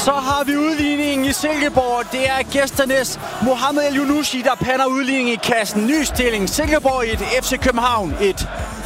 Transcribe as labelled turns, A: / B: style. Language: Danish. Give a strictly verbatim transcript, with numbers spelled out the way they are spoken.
A: Så har vi udligningen i Silkeborg. Det er gæsternes Mohamed El Yunushi, der pander udligningen i kassen. Ny stilling. Silkeborg et, F C København et.